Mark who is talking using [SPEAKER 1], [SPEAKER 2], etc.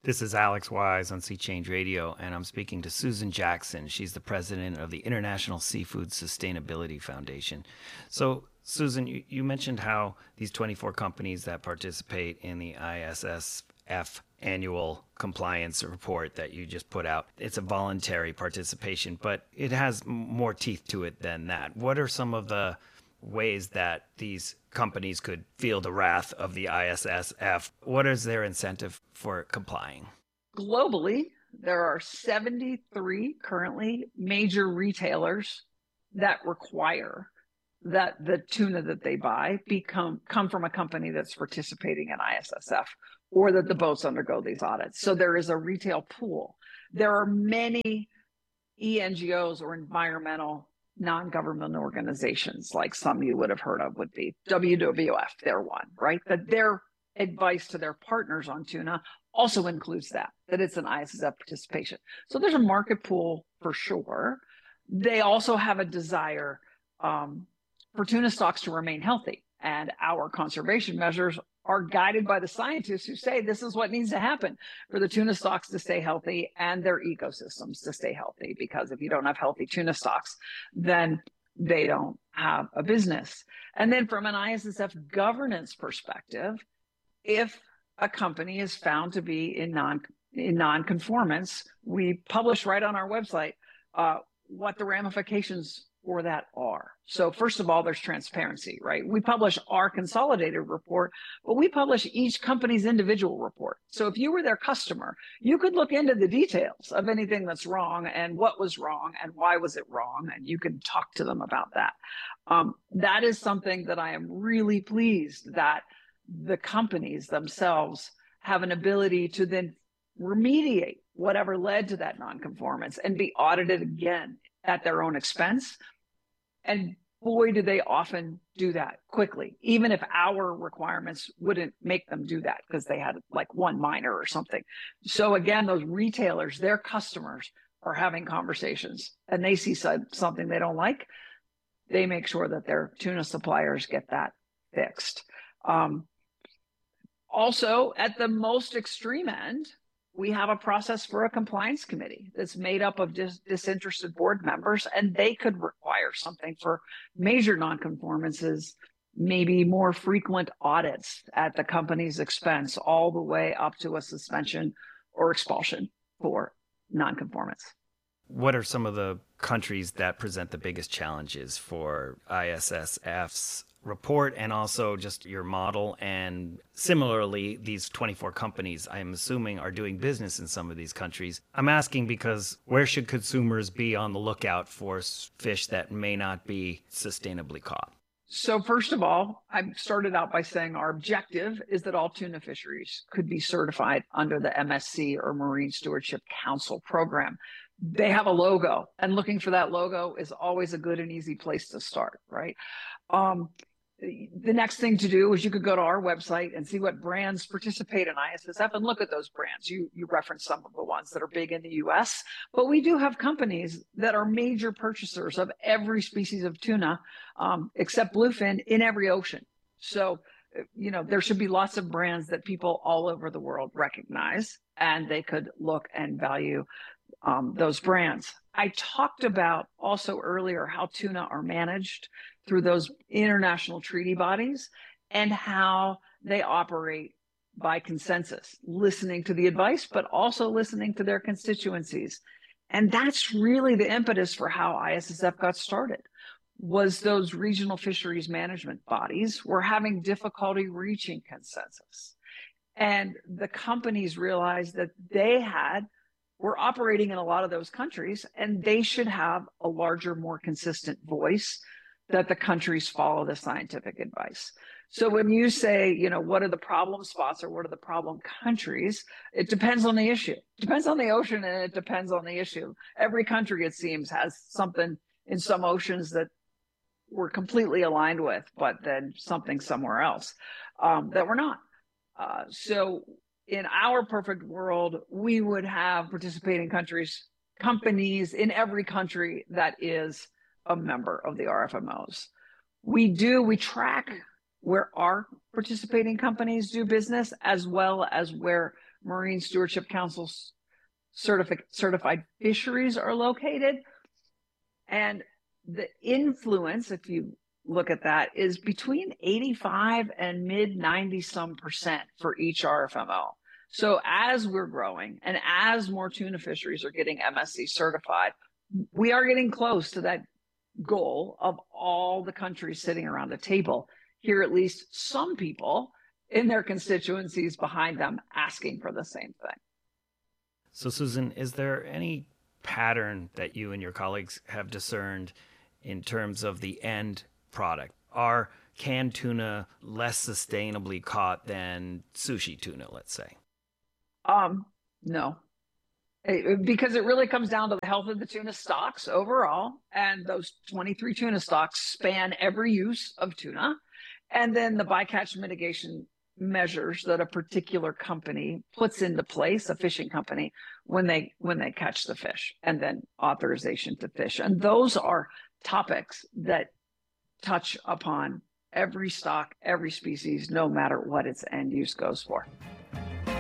[SPEAKER 1] This is Alex Wise on Sea Change Radio, and I'm speaking to Susan Jackson. She's the president of the International Seafood Sustainability Foundation. So, Susan, you mentioned how these 24 companies that participate in the ISSF annual compliance report that you just put out, it's a voluntary participation, but it has more teeth to it than that. What are some of the ways that these companies could feel the wrath of the ISSF? What is their incentive for complying?
[SPEAKER 2] Globally, there are 73 currently major retailers that require that the tuna that they buy come from a company that's participating in ISSF, or that the boats undergo these audits. So there is a retail pool. There are many ENGOs, or environmental non-government organizations, like some you would have heard of would be WWF, they're one, right? That their advice to their partners on tuna also includes that it's an ISSF participation. So there's a market pool for sure. They also have a desire for tuna stocks to remain healthy. And our conservation measures are guided by the scientists who say this is what needs to happen for the tuna stocks to stay healthy and their ecosystems to stay healthy. Because if you don't have healthy tuna stocks, then they don't have a business. And then from an ISSF governance perspective, if a company is found to be in non-conformance, we publish right on our website what the ramifications for that are. So first of all, there's transparency, right? We publish our consolidated report, but we publish each company's individual report. So if you were their customer, you could look into the details of anything that's wrong and what was wrong and why was it wrong, and you can talk to them about that. That is something that I am really pleased that the companies themselves have an ability to then remediate whatever led to that nonconformance and be audited again at their own expense. And boy, do they often do that quickly, even if our requirements wouldn't make them do that because they had like one minor or something. So again, those retailers, their customers are having conversations and they see something they don't like. They make sure that their tuna suppliers get that fixed. Also, at the most extreme end, we have a process for a compliance committee that's made up of disinterested board members, and they could require something for major nonconformances, maybe more frequent audits at the company's expense, all the way up to a suspension or expulsion for nonconformance.
[SPEAKER 1] What are some of the countries that present the biggest challenges for ISSF's report and also just your model? And similarly, these 24 companies, I'm assuming, are doing business in some of these countries. I'm asking because where should consumers be on the lookout for fish that may not be sustainably caught?
[SPEAKER 2] So first of all, I started out by saying our objective is that all tuna fisheries could be certified under the MSC, or Marine Stewardship Council program. They have a logo, and looking for that logo is always a good and easy place to start, right? The next thing to do is you could go to our website and see what brands participate in ISSF and look at those brands. You referenced some of the ones that are big in the US, but we do have companies that are major purchasers of every species of tuna, except bluefin, in every ocean. So, there should be lots of brands that people all over the world recognize, and they could look and value those brands. I talked about also earlier how tuna are managed through those international treaty bodies and how they operate by consensus, listening to the advice, but also listening to their constituencies. And that's really the impetus for how ISSF got started, was those regional fisheries management bodies were having difficulty reaching consensus. And the companies realized that were operating in a lot of those countries, and they should have a larger, more consistent voice that the countries follow the scientific advice. So when you say, what are the problem spots or what are the problem countries, it depends on the issue. It depends on the ocean, and it depends on the issue. Every country, it seems, has something in some oceans that we're completely aligned with, but then something somewhere else that we're not. So in our perfect world, we would have participating companies in every country that is a member of the RFMOs. We track where our participating companies do business, as well as where Marine Stewardship Council certified fisheries are located. And the influence, if you look at that, is between 85 and mid 90 some percent for each RFMO. So as we're growing and as more tuna fisheries are getting MSC certified, we are getting close to that goal of all the countries sitting around the table. Hear at least some people in their constituencies behind them asking for the same thing.
[SPEAKER 1] So, Susan, is there any pattern that you and your colleagues have discerned in terms of the end product? Are canned tuna less sustainably caught than sushi tuna, let's say?
[SPEAKER 2] No, because it really comes down to the health of the tuna stocks overall. And those 23 tuna stocks span every use of tuna. And then the bycatch mitigation measures that a particular company puts into place, a fishing company, when they catch the fish, and then authorization to fish. And those are topics that touch upon every stock, every species, no matter what its end use goes for.